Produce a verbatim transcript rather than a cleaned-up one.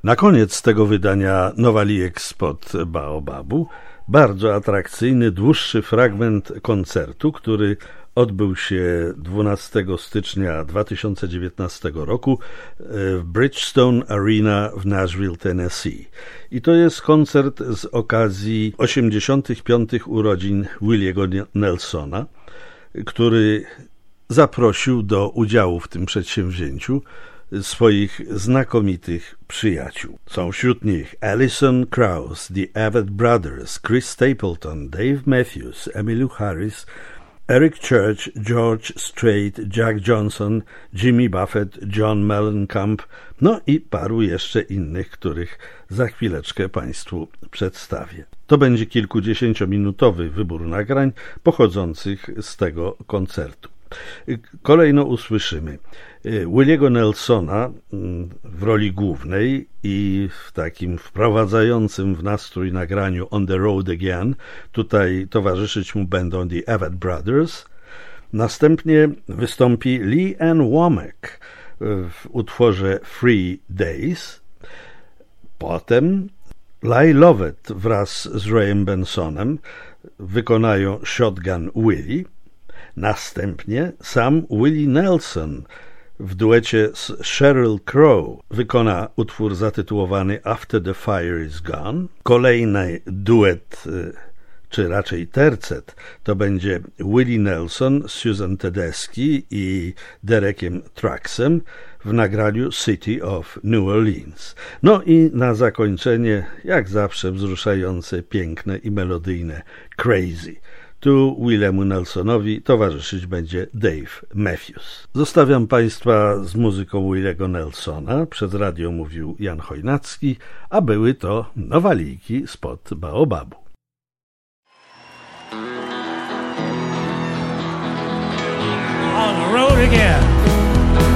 Na koniec tego wydania Nowalijek spod Baobabu bardzo atrakcyjny, dłuższy fragment koncertu, który odbył się dwunastego stycznia dwa tysiące dziewiętnastego roku w Bridgestone Arena w Nashville, Tennessee. I to jest koncert z okazji osiemdziesiątych piątych urodzin Williego Nelsona, który zaprosił do udziału w tym przedsięwzięciu swoich znakomitych przyjaciół. Są wśród nich Alison Krauss, The Avett Brothers, Chris Stapleton, Dave Matthews, Emmylou Harris, Eric Church, George Strait, Jack Johnson, Jimmy Buffett, John Mellencamp, no i paru jeszcze innych, których za chwileczkę Państwu przedstawię. To będzie kilkudziesięciominutowy wybór nagrań pochodzących z tego koncertu. Kolejno usłyszymy Williego Nelsona w roli głównej i w takim wprowadzającym w nastrój nagraniu On the Road Again. Tutaj towarzyszyć mu będą The Avett Brothers. Następnie wystąpi Lee Ann Womack w utworze Free Days. Potem Lyle Lovett wraz z Rayem Bensonem wykonają Shotgun Willie. Następnie sam Willie Nelson w duecie z Sheryl Crow wykona utwór zatytułowany After the Fire is Gone. Kolejny duet, czy raczej tercet, to będzie Willie Nelson, Susan Tedeschi i Derekiem Truxem w nagraniu City of New Orleans. No i na zakończenie, jak zawsze wzruszające, piękne i melodyjne Crazy. Tu Williemu Nelsonowi towarzyszyć będzie Dave Matthews. Zostawiam Państwa z muzyką Williego Nelsona. Przez radio mówił Jan Chojnacki, a były to Nowalijki spod Baobabu. On the road again.